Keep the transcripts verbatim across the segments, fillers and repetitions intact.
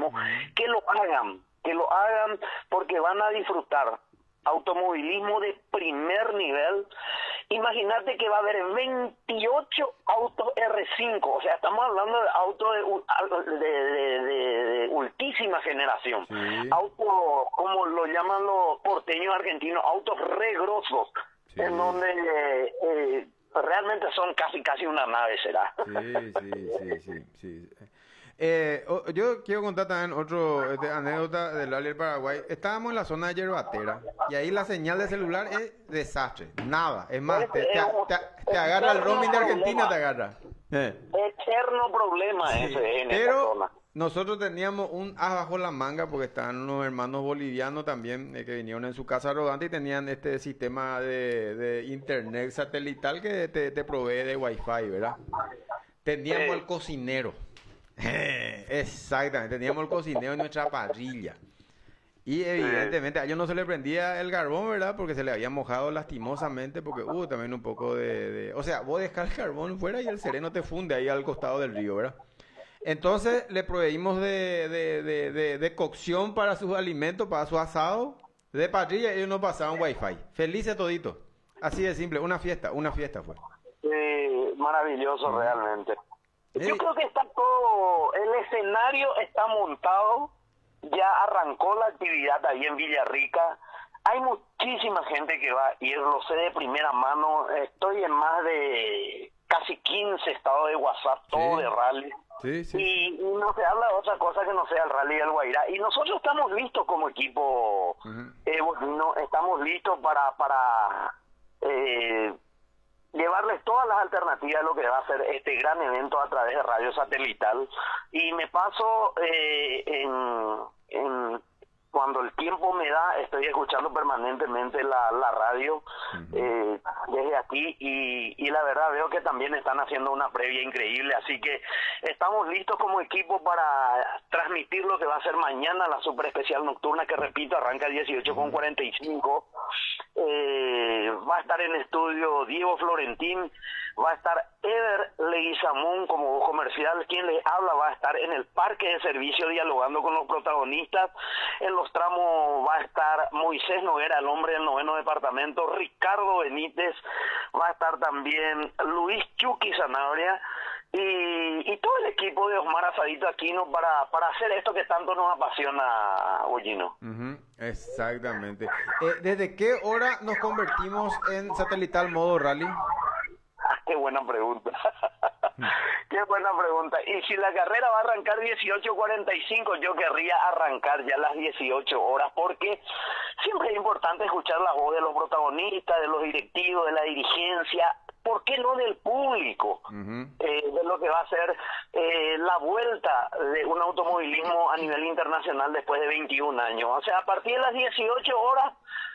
automovilismo, Uh-huh. que lo hagan, que lo hagan porque van a disfrutar automovilismo de primer nivel. Imagínate que va a haber veintiocho autos R cinco, o sea, estamos hablando de autos de, de, de, de, de ultísima generación, Sí. autos como lo llaman los porteños argentinos, autos regrosos, Sí. en donde eh, eh, realmente son casi casi una nave, será. Sí, sí, sí, sí, sí. Eh, o- yo quiero contar también otro este, anécdota del Rally del Paraguay. Estábamos en la zona de Yerbatera y ahí la señal de celular es desastre, nada. Es más, te, Ese te, es un te, te agarra el eterno roaming de Argentina, problema. te agarra. Eh. Eterno problema Sí, ese en esa pero zona. nosotros teníamos un as bajo la manga porque estaban unos hermanos bolivianos también eh, que vinieron en su casa arrogante y tenían este sistema de, de internet satelital que te, te provee de wifi, ¿verdad? Teníamos Sí. al cocinero. Exactamente, teníamos el cocinero en nuestra parrilla. Y evidentemente a ellos no se le prendía el carbón, ¿verdad? Porque se le había mojado lastimosamente, porque hubo también un poco de, de... O sea, vos dejás el carbón fuera y el sereno te funde ahí al costado del río, ¿verdad? Entonces le proveímos de, de, de, de, de cocción para sus alimentos, para su asado, de parrilla, y ellos nos pasaban wifi. Felices toditos. Así de simple, una fiesta, una fiesta fue. Sí, maravilloso Ujú. realmente. Eh, Yo creo que está todo, el escenario está montado, ya arrancó la actividad ahí en Villarrica. Hay muchísima gente que va a ir, lo sé de primera mano. Estoy en más de casi quince estados de WhatsApp, todo Sí. de rally. Sí, sí. Y, y no se habla de otra cosa que no sea el rally del Guairá. Y nosotros estamos listos como equipo, Ujú. eh, no, estamos listos para, para eh, llevarles todas las alternativas de lo que va a ser este gran evento a través de radio satelital. Y me paso eh, en, en cuando el tiempo me da, estoy escuchando permanentemente la, la radio eh, desde aquí y, y la verdad veo que también están haciendo una previa increíble, así que estamos listos como equipo para transmitir lo que va a ser mañana la super especial nocturna, que repito, arranca dieciocho con cuarenta y cinco. Eh, va a estar en estudio Diego Florentín, va a estar Eder Leguizamón como voz comercial, quien les habla va a estar en el parque de servicio dialogando con los protagonistas. En los tramos va a estar Moisés Noguera, el hombre del noveno departamento, Ricardo Benítez, va a estar también Luis Chucky Sanabria y, y todo el equipo de Osmar Asadito Aquino para, para hacer esto que tanto nos apasiona, Bollino. Ujú, exactamente. Eh, ¿desde qué hora nos convertimos en satelital modo rally? Ah, qué buena pregunta. Qué buena pregunta. Y si la carrera va a arrancar dieciocho cuarenta y cinco, yo querría arrancar ya las dieciocho horas, porque siempre es importante escuchar la voz de los protagonistas, de los directivos, de la dirigencia, ¿por qué no del público? Ujú. Eh, de lo que va a ser eh, la vuelta de un automovilismo a nivel internacional después de veintiún años. O sea, a partir de las dieciocho horas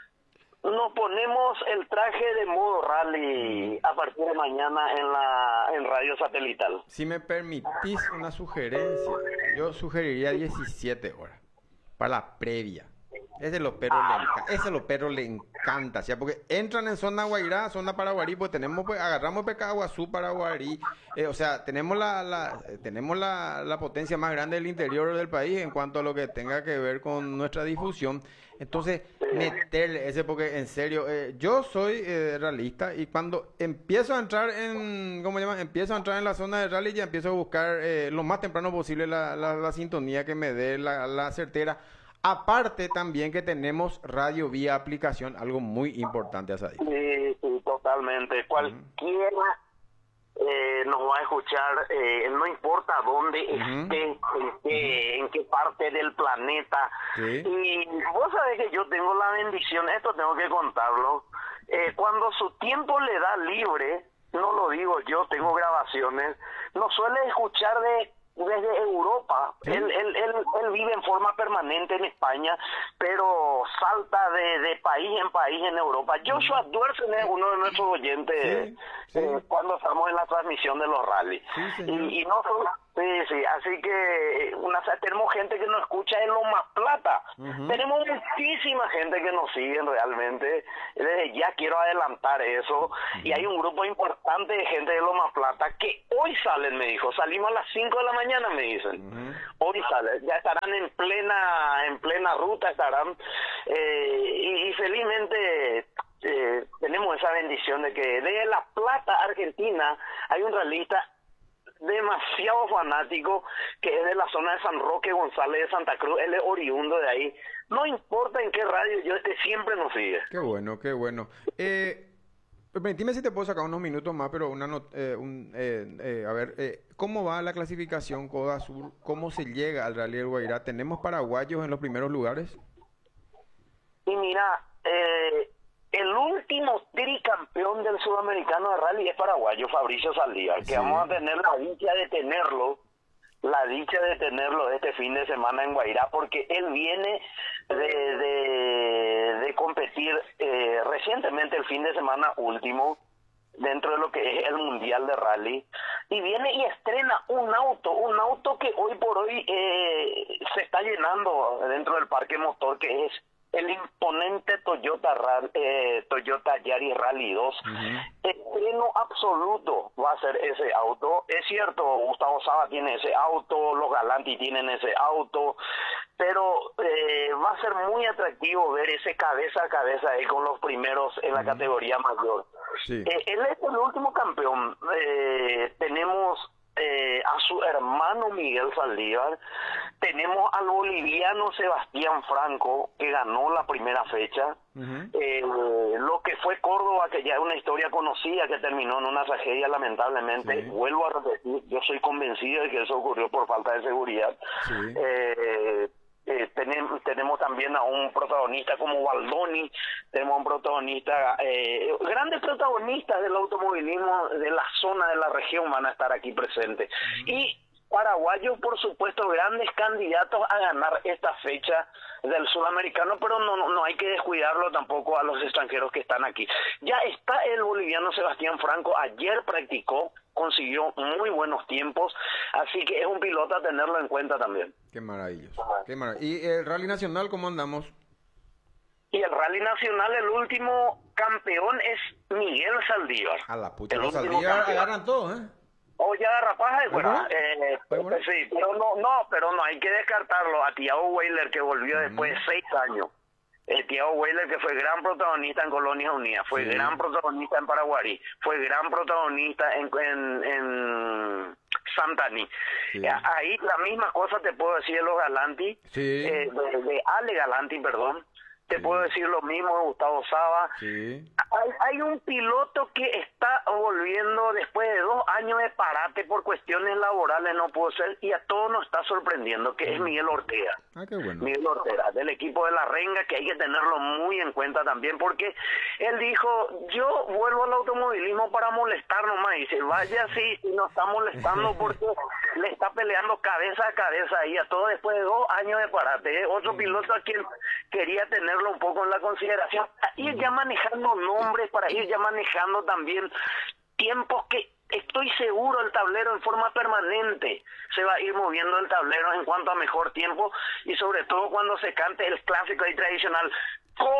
nos ponemos el traje de modo rally a partir de mañana en la en radio satelital. Si me permitís una sugerencia, yo sugeriría diecisiete horas para la previa. Ese los perros le encanta, ese los perros le encanta, ¿sí? Porque entran en zona Guairá, zona Paraguarí, pues tenemos, pues agarramos Pecaguazú, Paraguarí, eh, o sea, tenemos la, la eh, tenemos la, la potencia más grande del interior del país en cuanto a lo que tenga que ver con nuestra difusión. Entonces, meterle ese, porque en serio, eh, yo soy eh, realista y cuando empiezo a entrar en, ¿cómo se llama? Empiezo a entrar en la zona de rally, ya empiezo a buscar eh, lo más temprano posible la, la, la sintonía que me dé la, la certera. Aparte también que tenemos radio vía aplicación, algo muy importante, Asadí. Sí, sí, totalmente. Cualquiera eh, nos va a escuchar, eh, no importa dónde Ujú. esté, en qué, en qué parte del planeta. Sí. Y vos sabés que yo tengo la bendición, esto tengo que contarlo, eh, cuando su tiempo le da libre, no lo digo yo, tengo grabaciones, nos suele escuchar de desde Europa. ¿Sí? Él, él, él, él vive en forma permanente en España, pero salta de, de país en país en Europa. Joshua Duersen es uno de nuestros oyentes Sí, sí. eh, cuando estamos en la transmisión de los rallies. Sí, señor. y, y no, sol- Sí, sí, así que una, tenemos gente que nos escucha en Loma Plata. Uh-huh. Tenemos muchísima gente que nos sigue realmente. Desde ya quiero adelantar eso. Uh-huh. Y hay un grupo importante de gente de Loma Plata que hoy salen, me dijo. Salimos a las cinco de la mañana, me dicen. Uh-huh. Hoy salen. Ya estarán en plena en plena ruta, estarán. Eh, y, y felizmente... Eh, tenemos esa bendición de que de La Plata, Argentina, hay un realista demasiado fanático que es de la zona de San Roque González de Santa Cruz. Él es oriundo de ahí. No importa en qué radio yo esté, siempre nos sigue. Qué bueno, qué bueno. Eh, permíteme si te puedo sacar unos minutos más, pero una not- eh, un, eh, eh, a ver, eh, ¿cómo va la clasificación Coda Sur? ¿Cómo se llega al Rally del Guairá? ¿Tenemos paraguayos en los primeros lugares? Y mira, eh, el último tricampeón del sudamericano de rally es paraguayo, Fabricio Saldívar, sí. Que vamos a tener la dicha de tenerlo, la dicha de tenerlo este fin de semana en Guairá, porque él viene de, de, de competir eh, recientemente el fin de semana último, dentro de lo que es el Mundial de Rally, y viene y estrena un auto, un auto que hoy por hoy eh, se está llenando dentro del parque motor, que es el imponente Toyota eh, Toyota Yaris Rally dos. Uh-huh. Estreno absoluto va a ser ese auto. Es cierto, Gustavo Saba tiene ese auto, los Galanti tienen ese auto, pero eh, va a ser muy atractivo ver ese cabeza a cabeza ahí con los primeros en la uh-huh. categoría mayor. Sí. Eh, él es el último campeón. Eh, tenemos Eh, a su hermano Miguel Saldívar, tenemos al boliviano Sebastián Franco, que ganó la primera fecha, uh-huh. eh, lo que fue Córdoba, que ya es una historia conocida, que terminó en una tragedia lamentablemente. Sí. Vuelvo a repetir, yo soy convencido de que eso ocurrió por falta de seguridad. Sí. eh, Eh, tenemos, tenemos también a un protagonista como Baldoni, tenemos a un protagonista, eh, grandes protagonistas del automovilismo de la zona de la región van a estar aquí presentes. Uh-huh. Y paraguayos, por supuesto, grandes candidatos a ganar esta fecha del sudamericano, pero no, no, no hay que descuidarlo tampoco a los extranjeros que están aquí. Ya está el boliviano Sebastián Franco, ayer practicó, consiguió muy buenos tiempos, así que es un piloto a tenerlo en cuenta también. Qué maravilloso, qué maravilloso. ¿Y el Rally Nacional cómo andamos? Y el Rally Nacional, el último campeón es Miguel Saldívar. A la puta, los Saldívar agarran todo, ¿eh? O ya de rapaja, bueno, eh, bueno. Sí, pero no, no, pero no, hay que descartarlo. A Thiago Weiler, que volvió uh-huh. después de seis años. Eh, Thiago Weiler, que fue gran protagonista en Colonias Unidas, fue sí. gran protagonista en Paraguarí, fue gran protagonista en, en, en Santaní. Sí. Ahí la misma cosa te puedo decir de los Galanti, sí. eh, de, de Ale Galanti, perdón. Te sí. puedo decir lo mismo de Gustavo Saba. Sí. Hay, hay un piloto que está volviendo después de dos años de parate por cuestiones laborales, no pudo ser, y a todos nos está sorprendiendo, que mm. es Miguel Ortega. Ah, qué bueno. Miguel Ortega, del equipo de La Renga, que hay que tenerlo muy en cuenta también, porque él dijo, yo vuelvo al automovilismo para molestar nomás, y dice, vaya sí, y nos está molestando porque le está peleando cabeza a cabeza ahí a todo después de dos años de parate. ¿eh? Otro mm. piloto a quien quería tener un poco en la consideración, ir ya manejando nombres, para ir ya manejando también tiempos que estoy seguro el tablero en forma permanente se va a ir moviendo el tablero en cuanto a mejor tiempo, y sobre todo cuando se cante el clásico y tradicional ¡Cocha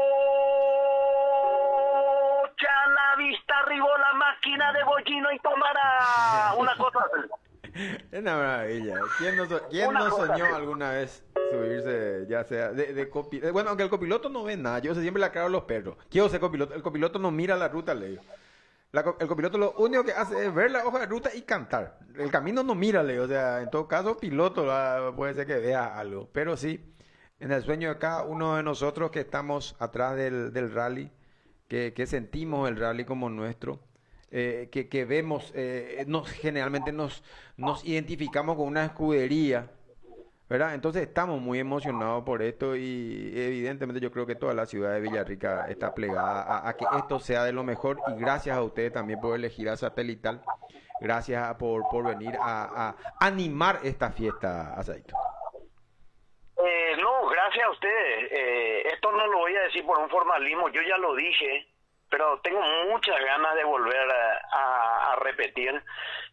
la vista! Arribó la máquina de Bollino y tomará una cosa así. Es una maravilla. ¿Quién no, so ¿quién no soñó así. alguna vez subirse, ya sea de, de copiloto? Bueno, aunque el copiloto no ve nada, yo siempre le aclaro a los perros. Quiero ser copiloto. El copiloto no mira la ruta, le digo. La, el copiloto lo único que hace es ver la hoja de ruta y cantar. El camino no mira, le digo. O sea, en todo caso, piloto ah, puede ser que vea algo. Pero sí, en el sueño de cada uno de nosotros que estamos atrás del, del rally, que, que sentimos el rally como nuestro. Eh, que, que vemos, eh, nos, generalmente nos, nos identificamos con una escudería, ¿verdad? Entonces estamos muy emocionados por esto y evidentemente yo creo que toda la ciudad de Villarrica está plegada a, a que esto sea de lo mejor, y gracias a ustedes también por elegir a Satelital, gracias a, por, por venir a, a animar esta fiesta, Asadito. Eh, no, gracias a ustedes. Eh, esto no lo voy a decir por un formalismo, yo ya lo dije, pero tengo muchas ganas de volver a, a, a repetir.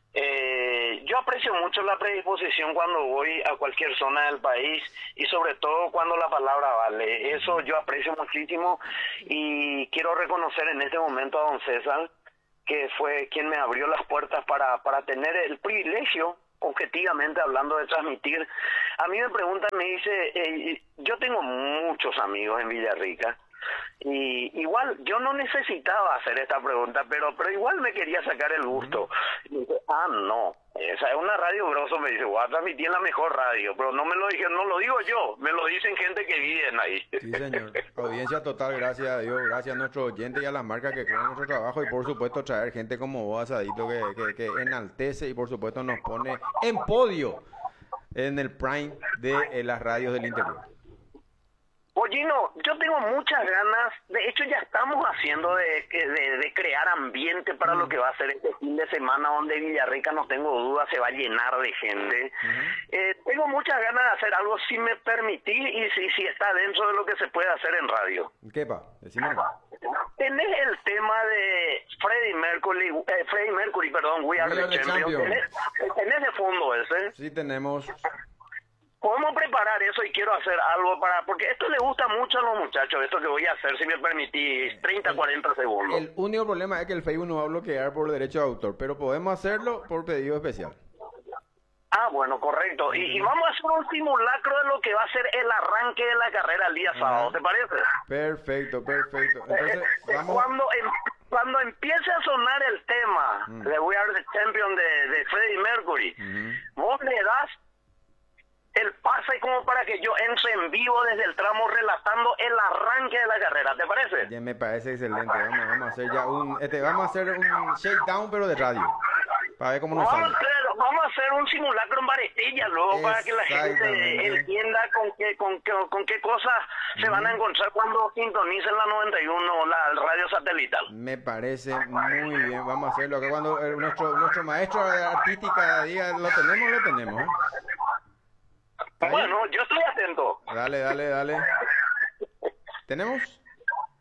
Eh, yo aprecio mucho la predisposición cuando voy a cualquier zona del país y sobre todo cuando la palabra vale. Eso yo aprecio muchísimo y quiero reconocer en este momento a don César, que fue quien me abrió las puertas para, para tener el privilegio, objetivamente hablando, de transmitir. A mí me preguntan, me dice, eh, yo tengo muchos amigos en Villarrica, y igual yo no necesitaba hacer esta pregunta, pero pero igual me quería sacar el gusto. Y dice, ah, no, esa es una radio grosso, me dice, voy a transmitir en la mejor radio, pero no me lo dije, no lo digo yo, me lo dicen gente que viven ahí. Sí, señor. Audiencia total, gracias a Dios, gracias a nuestros oyentes y a las marcas que creen en nuestro trabajo, y por supuesto traer gente como vos, Asadito, que, que, que enaltece y por supuesto nos pone en podio en el prime de eh, las radios del interior. Pollino, yo tengo muchas ganas, de hecho ya estamos haciendo de, de, de crear ambiente para lo que va a ser este fin de semana, donde Villarrica, no tengo duda, se va a llenar de gente. Uh-huh. eh, tengo muchas ganas de hacer algo, si me permitís, y si, si está dentro de lo que se puede hacer en radio. ¿Qué pa? Decime. Tenés el tema de Freddie Mercury, eh, Freddie Mercury, perdón, We Are, We are the, the Champions. Champions. ¿Tenés, ¿Tenés de fondo ese? Sí, tenemos. Podemos preparar eso y quiero hacer algo para... Porque esto le gusta mucho a los muchachos, esto que voy a hacer, si me permitís, treinta, cuarenta segundos. El único problema es que el Facebook no va a bloquear por derecho de autor, pero podemos hacerlo por pedido especial. Ah, bueno, correcto. Y, y vamos a hacer un simulacro de lo que va a ser el arranque de la carrera el día sábado, ¿te parece? Perfecto, perfecto. Entonces, eh, vamos... Cuando, em, cuando empiece a sonar el tema uh-huh. de We Are the Champion de, de Freddie Mercury, uh-huh. vos le das el pase como para que yo entre en vivo desde el tramo relatando el arranque de la carrera, ¿te parece? Ya me parece excelente. Vamos, vamos a hacer ya un, este, vamos a hacer un shakedown pero de radio, para ver cómo nos vamos sale. A hacer, vamos a hacer un simulacro en Baretilla luego para que la gente entienda con qué con qué, con qué cosas mm. se van a encontrar cuando sintonicen la noventa y uno, la radio satelital. Me parece muy bien, vamos a hacerlo. Que cuando eh, nuestro nuestro maestro de artística diga lo tenemos, lo tenemos, ¿eh? Bueno, yo estoy atento. Dale, dale, dale. ¿Tenemos?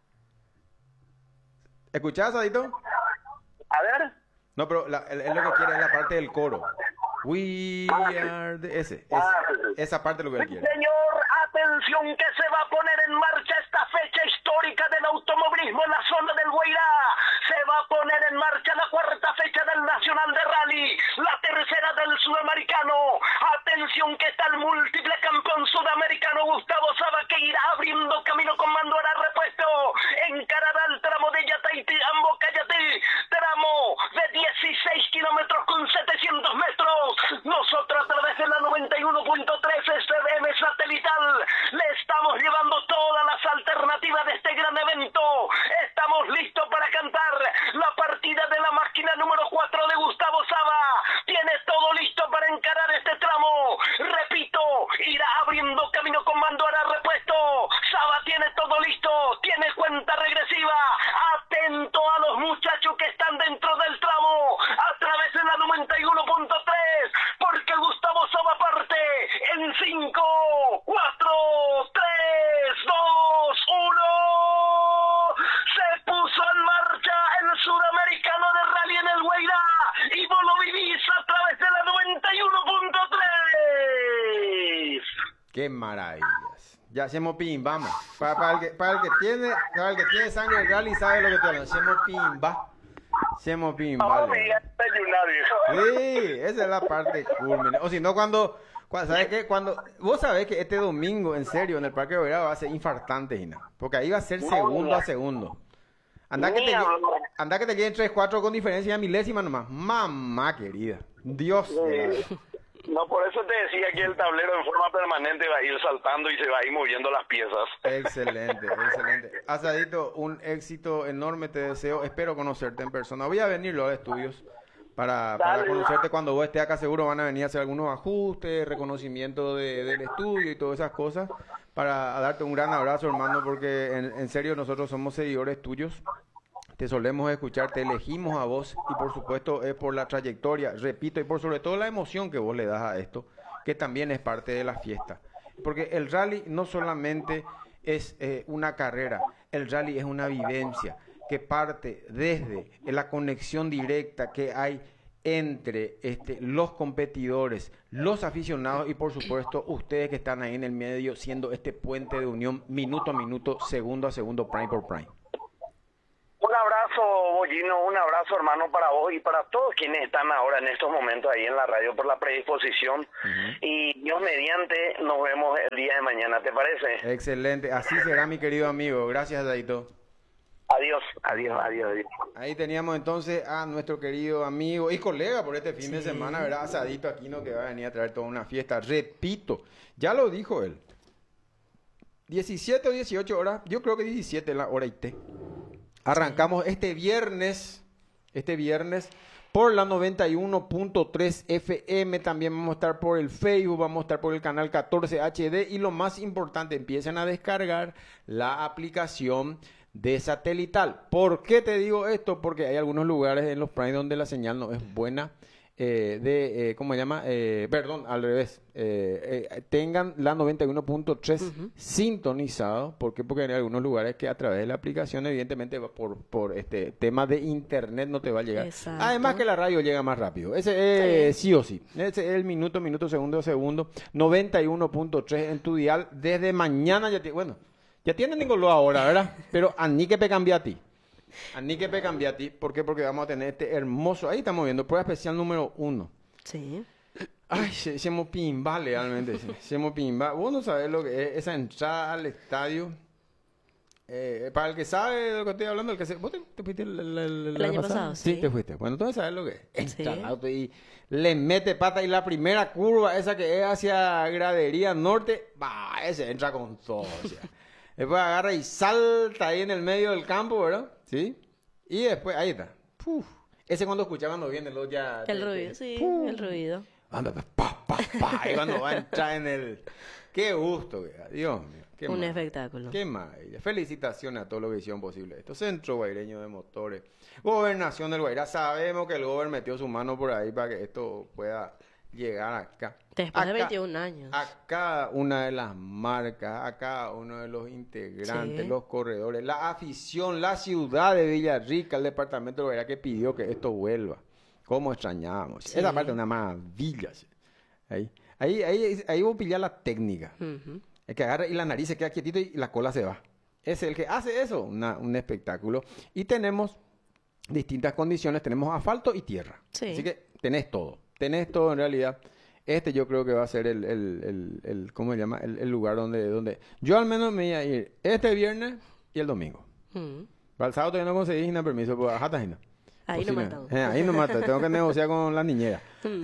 ¿Escuchás, Adito? A ver. No, pero la, él, él lo que quiere es la parte del coro. We are the... Ese, es, ah, sí, sí. Esa parte es lo que él quiere. Señor, atención que se va a poner en marcha esta fecha histórica del automovilismo en la zona del Guairá. Se va a poner en marcha la cuarta fecha del Nacional de Rally, la tercera del Sudamericano. Atención que está el múltiple campeón sudamericano Gustavo Saba, que irá abriendo camino con Manduara repuesto. Encarará el tramo de Yataití, Ambo Cayatí, tramo de dieciséis kilómetros con setecientos metros. Nosotros a través de la noventa y uno punto tres S B M satelital le estamos llevando todas las alternativas de este gran evento. Estamos listos para cantar la partida de la máquina número cuatro de Gustavo Saba. Tiene todo listo para encarar este tramo. Repito, irá abriendo camino con Manduara repuesto. Saba tiene todo listo, tiene cuenta regresiva. Atento a los muchachos que están dentro del tramo a través de la noventa y uno punto tres, porque Gustavo Saba parte en cinco, cuatro, tres, dos, uno. Se puso en marcha el sudamericano de rally en el Guairá y vos lo vivís a través de la noventa y uno punto tres. ¡Qué maravillas! Ya hacemos pimba, vamos. Para, para, el que, para, el que tiene, para el que tiene sangre de rally sabe lo que te hablan. Hacemos pimba. Hacemos pimba. Oh, sí, esa es la parte cool. O si no, cuando, cuando ¿sabes qué? Cuando, vos sabés que este domingo, en serio, en el Parque de Guairá va a ser infartante, Gina. Porque ahí va a ser segundo a segundo. Anda que, te, anda que te queden tres cuatro con diferencia de milésima nomás. Mamá querida. Dios. Sí. No, por eso te decía que el tablero en forma permanente va a ir saltando y se va a ir moviendo las piezas. Excelente, excelente. Asadito, un éxito enorme te deseo. Espero conocerte en persona. Voy a venir a los estudios para, para conocerte cuando vos estés acá. Seguro van a venir a hacer algunos ajustes, reconocimiento de, del estudio y todas esas cosas. Para darte un gran abrazo, hermano, porque en, en serio nosotros somos seguidores tuyos. Te solemos escuchar, te elegimos a vos y por supuesto es por la trayectoria, repito, y por sobre todo la emoción que vos le das a esto, que también es parte de la fiesta. Porque el rally no solamente es eh, una carrera, el rally es una vivencia que parte desde la conexión directa que hay entre este, los competidores, los aficionados y por supuesto ustedes que están ahí en el medio siendo este puente de unión minuto a minuto, segundo a segundo, prime por prime. Un abrazo, Bollino, un abrazo, hermano, para vos y para todos quienes están ahora en estos momentos ahí en la radio por la predisposición. Uh-huh. Y Dios mediante, nos vemos el día de mañana, ¿te parece? Excelente, así será, mi querido amigo. Gracias, Daito. Adiós, adiós, adiós, adiós. Ahí teníamos entonces a nuestro querido amigo y colega por este fin sí. de semana, ¿verdad? Asadito Aquino, que va a venir a traer toda una fiesta. Repito, ya lo dijo él. diecisiete o dieciocho horas, yo creo que diecisiete la hora I T. Arrancamos sí. este viernes, este viernes por la noventa y uno punto tres F M. También vamos a estar por el Facebook, vamos a estar por el canal catorce H D. Y lo más importante, empiecen a descargar la aplicación de Satelital. ¿Por qué te digo esto? Porque hay algunos lugares en los Prime donde la señal no es buena. Eh, de, eh, ¿cómo se llama? Eh, perdón, al revés. Eh, eh, tengan la noventa y uno punto tres uh-huh. sintonizado. ¿Por qué? Porque hay algunos lugares que a través de la aplicación, evidentemente, por, por este tema de internet no te va a llegar. Exacto. Además que la radio llega más rápido. Ese es sí. sí o sí. Ese es el minuto, minuto, segundo, segundo. noventa y uno punto tres en tu dial. Desde mañana ya tiene, bueno, ya tiene Nicolás ahora, ¿verdad? Pero a ni que pe cambia a ti. A ni que pe cambia a ti. ¿Por qué? Porque vamos a tener este hermoso, ahí estamos viendo, prueba especial número uno. Sí. Ay, se, se me pimba realmente. se, se me pimba. Vos no sabés lo que es esa entrada al estadio. Eh, para el que sabe de lo que estoy hablando, el que se, ¿vos te, te fuiste el, el, el, el año pasado? Sí. sí, te fuiste. Bueno, tú sabes lo que es. Sí. Auto y le mete pata y la primera curva, esa que es hacia Gradería Norte, bah, ese entra con todo. O sea. Después agarra y salta ahí en el medio del campo, ¿verdad? ¿Sí? Y después, ahí está. Puf. Ese cuando escucha cuando viene los ya... El ruido, sí, puf. el ruido. Anda, pa, pa, pa, y cuando va a entrar en el... Qué gusto, Dios mío. Qué Un maravilla. espectáculo. Qué maravilla. Felicitaciones a todos los que hicieron posible esto. Centro Guaireño de Motores. Gobernación del Guairá. Sabemos que el gobernador metió su mano por ahí para que esto pueda llegar acá. Después acá, de veintiún años. A cada una de las marcas, a cada uno de los integrantes, sí. los corredores, la afición, la ciudad de Villarrica, el departamento de Guairá que pidió que esto vuelva. ¿Cómo extrañábamos? Sí. Esa parte es una maravilla. ¿Sí? Ahí, ahí, ahí, ahí voy a pillar la técnica. Uh-huh. El que agarra y la nariz se queda quietito y la cola se va. Es el que hace eso, una, un espectáculo. Y tenemos distintas condiciones, tenemos asfalto y tierra. Sí. Así que tenés todo. Tenés todo en realidad. Este yo creo que va a ser el, el, el, el ¿cómo se llama? El, el lugar donde, donde yo al menos me voy a ir este viernes y el domingo. Mm. Para el sábado todavía no conseguí sin permiso, pues ajá, no. Ahí no mata. Eh, ahí no mata, tengo que negociar con la niñera. Mm.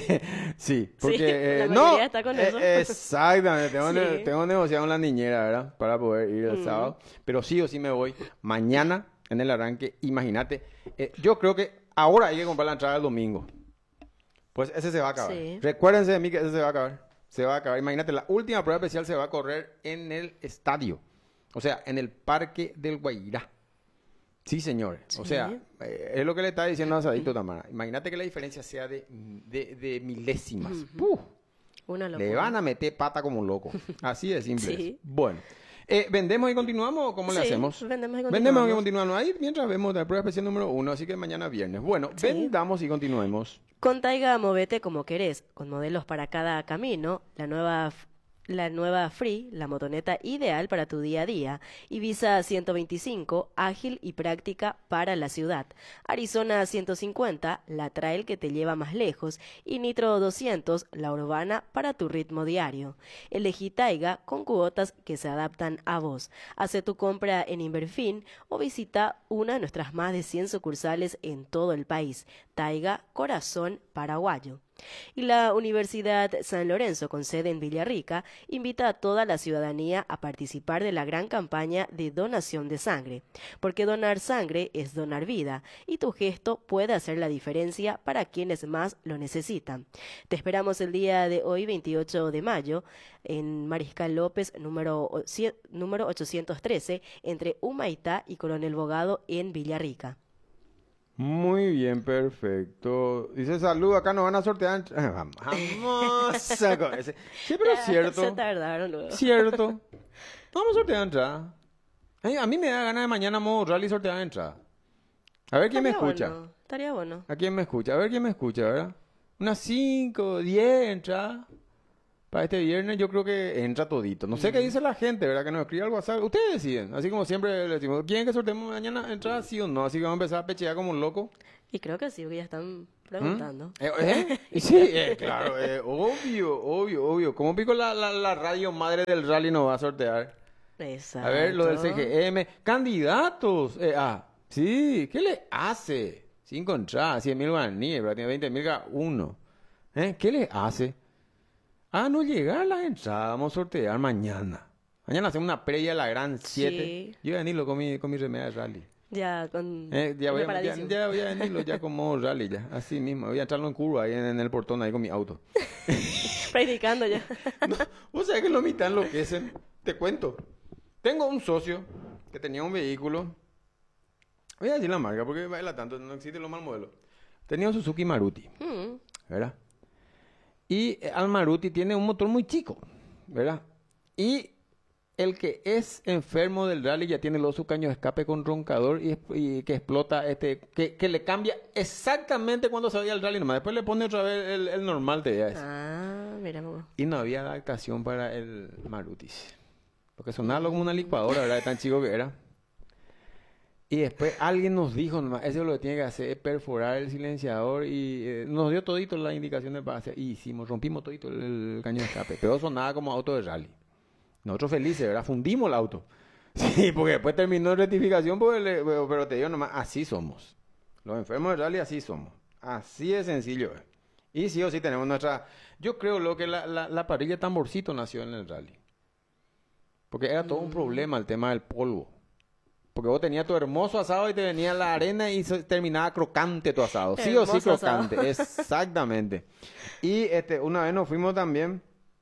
sí, porque... Sí, eh, la no, está con eso. Eh, exactamente, tengo, sí. ne- tengo que negociar con la niñera, ¿verdad? Para poder ir el mm. sábado. Pero sí o sí me voy mañana en el arranque, imagínate. Eh, yo creo que ahora hay que comprar la entrada el domingo. Pues ese se va a acabar. Sí. Recuérdense de mí que ese se va a acabar. Se va a acabar. Imagínate, la última prueba especial se va a correr en el estadio. O sea, en el Parque del Guairá. Sí, señores. Sí. O sea, eh, es lo que le está diciendo a Asadito Tamara. Imagínate que la diferencia sea de, de, de milésimas. Uh-huh. Una locura. Le van a meter pata como loco. Así de simple. Sí. Bueno. Eh, ¿Vendemos y continuamos o cómo sí, le hacemos? vendemos y continuamos. Vendemos y continuamos ahí mientras vemos la prueba especial número uno. Así que mañana viernes. Bueno, sí. vendamos y continuemos. Con Taiga, movete como querés, con modelos para cada camino, la nueva, la nueva Free, la motoneta ideal para tu día a día, Ibiza ciento veinticinco, ágil y práctica para la ciudad, Arizona ciento cincuenta, la trail que te lleva más lejos, y Nitro doscientos, la urbana para tu ritmo diario. Elegí Taiga con cuotas que se adaptan a vos. Hace tu compra en Inverfin o visita una de nuestras más de cien sucursales en todo el país. Taiga, corazón paraguayo. Y la Universidad San Lorenzo, con sede en Villarrica, invita a toda la ciudadanía a participar de la gran campaña de donación de sangre, porque donar sangre es donar vida, y tu gesto puede hacer la diferencia para quienes más lo necesitan. Te esperamos el día de hoy, veintiocho de mayo, en Mariscal López, número, número ochocientos trece, entre Humaitá y Coronel Bogado, en Villarrica. Muy bien, perfecto. Dice, salud, acá nos van a sortear. Vamos, vamos. Sí, pero es cierto. Se tardaron luego. Cierto. Vamos a sortear entrada. A mí me da ganas de mañana modo rally sortear entrada. A ver quién me escucha. Bueno. estaría bueno. ¿A quién me escucha? A ver quién me escucha, ¿verdad? Unas cinco, diez entradas. Para este viernes yo creo que entra todito. No sé qué dice la gente, ¿verdad? Que nos escribe al WhatsApp. Ustedes deciden. Así como siempre le decimos, ¿quieren que sorteemos mañana entrada sí o no? Así que vamos a empezar a pechear como un loco. Y creo que sí, porque ya están preguntando. ¿Eh? ¿Eh? Y sí, eh, claro, eh, obvio, obvio, obvio. ¿Cómo pico la, la, la radio madre del rally nos va a sortear? Exacto. A ver, lo del C G M. Candidatos. Eh, ah, sí, ¿qué le hace? Cinco entradas, cien mil guaraníes, ¿verdad? Tiene veinte mil cada uno. ¿Eh? ¿Qué le hace? Ah, no llegar las entradas, vamos a sortear mañana. Mañana hacemos una previa a la Gran siete. Sí. Yo voy a venirlo con mi, con mi remera de rally. Ya, con... Eh, ya, voy a, ya, preparadísimo. ya voy a venirlo ya con modo rally, ya. Así mismo. Voy a entrarlo en curva ahí en, en el portón, ahí con mi auto. Practicando ya. No, vos sabés que lo mitad enloquecen. Te cuento. Tengo un socio que tenía un vehículo. Voy a decir la marca porque baila tanto, no existe lo mal modelo. Tenía un Suzuki Maruti, Mm, ¿verdad? Y eh, al Maruti tiene un motor muy chico, ¿verdad? Y el que es enfermo del rally ya tiene los caños de escape con roncador y, y que explota, este, que, que le cambia exactamente cuando se vaya al rally nomás. Después le pone otra vez el, el normal, te diga eso. Ah, mira, mamá. Y no había adaptación para el Maruti. Porque sonaba como una licuadora, ¿verdad? De tan chico que era. Y después alguien nos dijo, nomás, eso lo que tiene que hacer es perforar el silenciador y eh, nos dio todito la indicación de para hacer. Y hicimos, rompimos todito el, el caño de escape. Pero sonaba como auto de rally. Nosotros felices, ¿verdad? Fundimos el auto. Sí, porque después terminó en rectificación, porque le- pero, pero te digo nomás, así somos. Los enfermos de rally así somos. Así de sencillo es. Y sí o sí tenemos nuestra... Yo creo lo que la, la, la parrilla tamborcito nació en el rally. Porque era todo un problema el tema del polvo. Porque vos tenías tu hermoso asado y te venía la arena y se terminaba crocante tu asado. Sí o sí Hermoso asado. crocante, exactamente. Y este, una vez nos fuimos también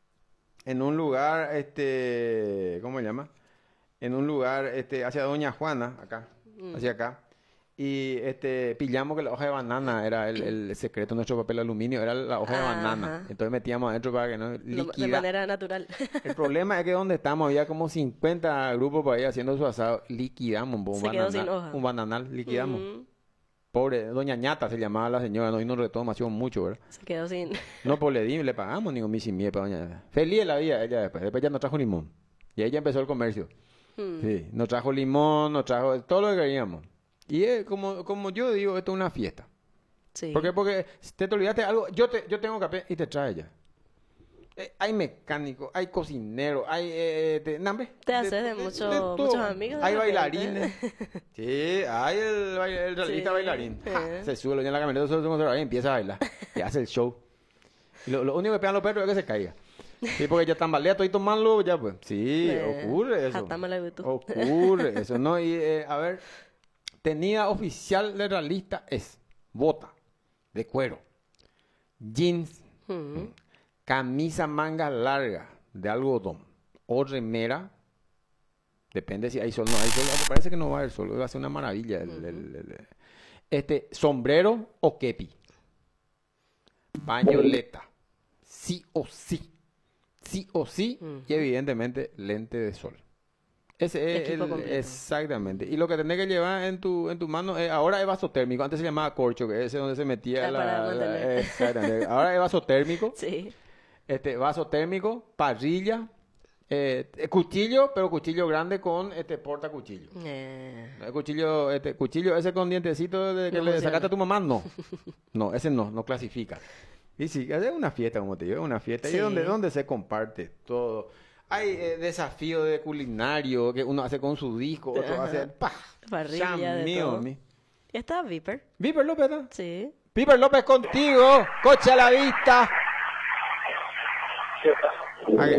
en un lugar, este, ¿cómo se llama? En un lugar, este, hacia Doña Juana, acá, hacia acá. Y este, pillamos que la hoja de banana era el, el secreto de nuestro papel aluminio, era la hoja de Ajá. banana. Entonces metíamos adentro para que no Lo- de liquida. manera natural. El problema es que donde estamos había como cincuenta grupos por ahí haciendo su asado. Liquidamos un, Se quedó bananal, sin hoja. un bananal, liquidamos. Mm, Pobre, doña Ñata se llamaba la señora, no, y nos retó demasiado mucho, ¿verdad? se quedó sin... No, pues le di, le pagamos ni con mi sin mie, para doña Ñata. Feliz de la vida ella después. Después ya nos trajo limón. Y ahí ya empezó el comercio. Mm, Sí, nos trajo limón, nos trajo todo lo que queríamos. Y es como, como yo digo, esto es una fiesta. sí. ¿Por qué? Porque te, te olvidaste de algo, yo, te, yo tengo café y te trae ya. Eh, hay mecánicos, hay cocineros, hay... Eh, de, nambe, Te haces de mucho- todo. muchos amigos de Hay repente. bailarines. Sí, hay el, bail- el realista Sí, bailarín. sí. Ja, se sube, lo llena la camioneta, se sube, y empieza a bailar. Y hace el show. Y lo, lo único que pegan los perros es que se caiga. Sí, porque ya tambalea todito malo, ya pues. Sí, Eh, ocurre eso. jatámala de tú. Ocurre eso, ¿no? Y eh, a ver, tenida oficial de realista es bota de cuero, jeans, Mm, camisa manga larga de algodón o remera. Depende si hay sol o no hay sol. Me parece que no va a haber sol. Va a ser una maravilla. el- el- el- el- Este, sombrero o kepi. Pañoleta. Sí o sí. Sí o sí. Y evidentemente lente de sol. Ese es Equipo el- completo. exactamente. Y lo que tenés que llevar en tu, en tu mano, eh, ahora es vaso térmico. Antes se llamaba corcho, que ese es donde se metía Ah, la, para la- mantener. exactamente. Ahora es vaso térmico. sí. Este, vaso térmico, parrilla, eh, eh, cuchillo, pero cuchillo grande con este porta cuchillo. Eh, El cuchillo, este, cuchillo ese con dientecito de que No le funciona. sacaste a tu mamá, no. No, ese no, no clasifica. Y sí, es una fiesta, como te digo, es una fiesta. Y Sí. es donde, donde se comparte todo. Hay eh, desafío de culinario que uno hace con su disco, otro Ajá. hace... ¡Pah! Parrilla, Ya de mío, todo. mi. Ya está Viper. Viper López, ¿no? Sí. Viper López contigo, coche a la vista. Aquí.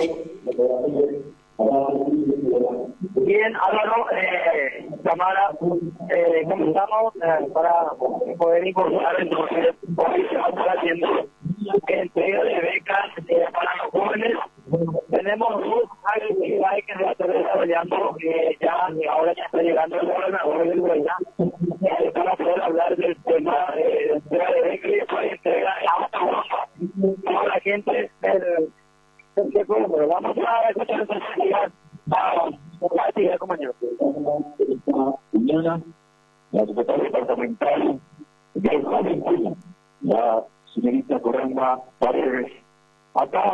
Bien, Álvaro, eh, Tamara, eh, comenzamos eh, para poder incorporar el proceso que se va a estar haciendo entrega de becas eh, para los jóvenes. Tenemos dos actividades que se va a estar desarrollando, eh, ya ahora ya está llegando el gobernador del Guayá, eh, para poder hablar del tema eh, de entrega de becas y después entrega de auto para la gente del Entonces, bueno, vamos a escuchar esta actividad. Vamos, la actividad, compañero. Mañana, la secretaria departamental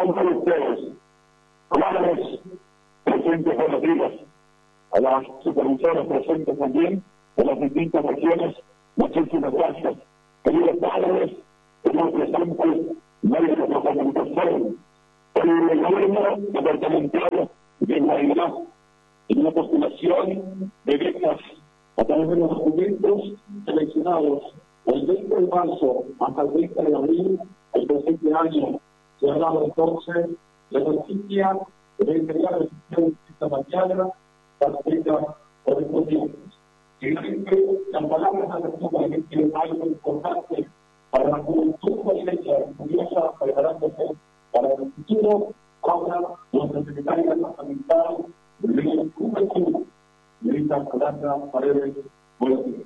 pregunto a ustedes, padres presentes con los hijos, a las supervisoras presentes también, de las distintas regiones, muchísimas gracias. Queridos padres, queridos presentes, medios de comunicación, el gobierno departamental de Guairá, en una postulación de becas a través de los documentos seleccionados el veinte de marzo hasta el veinte de abril del presente año. Se ha dado entonces la noticia de entregar el sistema esta mañana para las becas correspondientes. Finalmente, las palabras de que algo importante para la juventud guaireña orgullosa preparándose para el futuro. Ahora, nuestra secretaria departamental de Juventud, Melita Colanda Paredes, buenos días.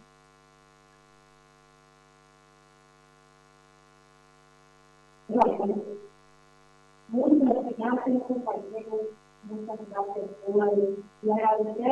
Muy gracias, compañeros, muchas gracias, y agradecer